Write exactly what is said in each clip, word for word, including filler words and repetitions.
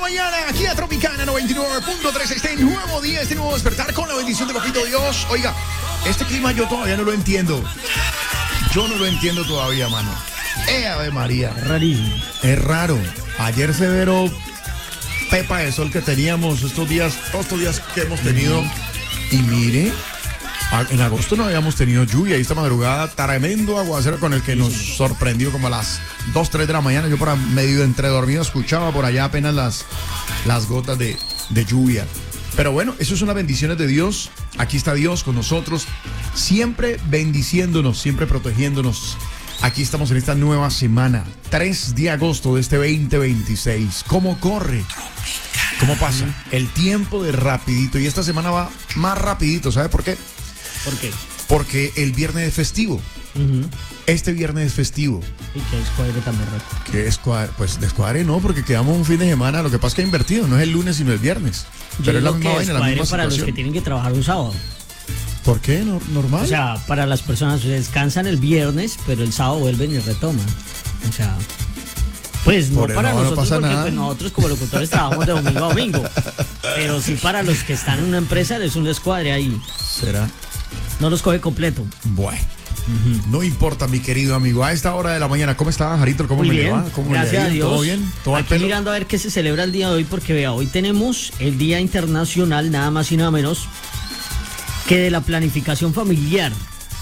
mañana, aquí a Tropicana noventa y nueve punto tres. Este nuevo día, este nuevo despertar con la bendición de Papito Dios. Oiga, este clima yo todavía no lo entiendo. Yo no lo entiendo todavía, mano. ¡Eh, Ave María! Rarísimo. Es raro. Ayer severo pepa de sol que teníamos estos días, todos estos días que hemos tenido. Y mire, en agosto no habíamos tenido lluvia y esta madrugada tremendo aguacero con el que nos sorprendió como a las dos, tres de la mañana. Yo por medio entre dormido escuchaba por allá apenas las, las gotas de, de lluvia. Pero bueno, eso son las bendiciones de Dios. Aquí está Dios con nosotros, siempre bendiciéndonos, siempre protegiéndonos. Aquí estamos en esta nueva semana, tres de agosto de este veinte veintiséis. ¿Cómo corre? ¿Cómo pasa? El tiempo de rapidito. Y esta semana va más rapidito, ¿sabe por qué? ¿Por qué? Porque el viernes es festivo. Uh-huh. Este viernes es festivo. ¿Y qué escuadre tan berraco? ¿Qué escuadre? Pues de escuadre no, porque quedamos un fin de semana. Lo que pasa es que ha invertido, no es el lunes sino el viernes. Yo Pero es la digo misma que vaina, la escuadre misma para los situación. que tienen que trabajar un sábado. ¿Por qué? No, normal. O sea, para las personas que descansan el viernes, pero el sábado vuelven y retoman. O sea, pues no Por para no, no nosotros, pasa porque nada. pues, nosotros como locutores trabajamos de domingo a domingo. Pero sí para los que están en una empresa es un escuadre ahí. ¿Será? No los coge completo. Bueno. No importa, mi querido amigo. A esta hora de la mañana, ¿cómo está, Jarito? ¿Cómo Muy me le bien, va? ¿Cómo gracias le ha a ido? Dios. ¿Todo bien? ¿Todo al Aquí pelo? mirando a ver qué se celebra el día de hoy, porque vea, hoy tenemos el Día Internacional, nada más y nada menos, que de la planificación familiar.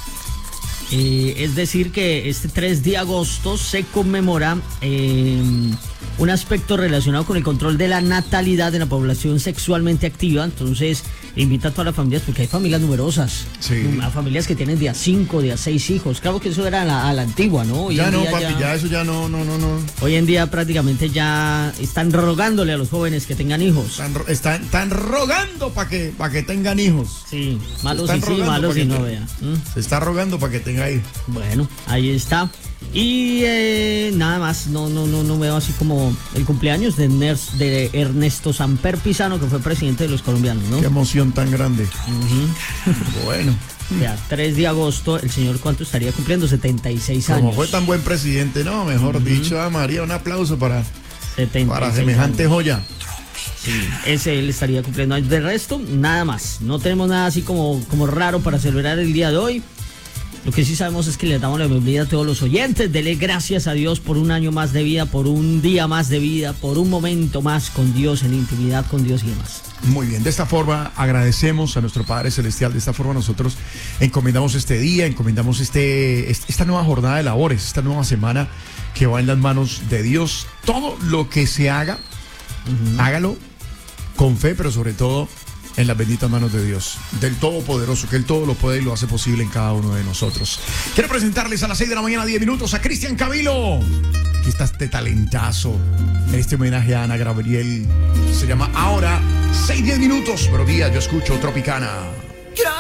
Eh, es decir, que este tres de agosto se conmemora eh, un aspecto relacionado con el control de la natalidad de la población sexualmente activa. Entonces, invita a todas las familias, porque hay familias numerosas. Sí. A familias que tienen de a cinco, de a seis hijos. Claro que eso era a la, a la antigua, ¿no? Hoy Ya en no, día papi, ya... ya- eso ya no, no, no, no. Hoy en día prácticamente ya están rogándole a los jóvenes que tengan hijos. Están, ro- están, están rogando para que, pa que tengan hijos. Sí, malos Están y sí, rogando malos pa' y que no te- vea. ¿Mm? Se está rogando para que tenga hijos. Bueno, ahí está. Y eh, nada más, no, no, no, no veo así como el cumpleaños de, Ners- de Ernesto Samper Pizano, que fue presidente de los colombianos, ¿no? Qué emoción tan grande. Bueno, Ya, tres de agosto, el señor ¿cuánto estaría cumpliendo? setenta y seis años. como fue tan buen presidente, no, mejor dicho, a María, un aplauso para, setenta y seis para semejante años. joya. Sí, ese él estaría cumpliendo años. De resto, nada más. No tenemos nada así como, como raro para celebrar el día de hoy. Lo que sí sabemos es que le damos la bienvenida a todos los oyentes. Dele gracias a Dios por un año más de vida, por un día más de vida, por un momento más con Dios, en intimidad con Dios y demás. Muy bien, de esta forma agradecemos a nuestro Padre Celestial. De esta forma nosotros encomendamos este día, encomendamos este, est- esta nueva jornada de labores, esta nueva semana que va en las manos de Dios. Todo lo que se haga, hágalo con fe, pero sobre todo en las benditas manos de Dios, del Todopoderoso, que Él todo lo puede y lo hace posible en cada uno de nosotros. Quiero presentarles a las seis de la mañana, diez minutos, a Cristian Cabilo. Aquí está este talentazo, este homenaje a Ana Gabriel. Se llama Ahora, seis, diez minutos. Buenos días, yo escucho Tropicana.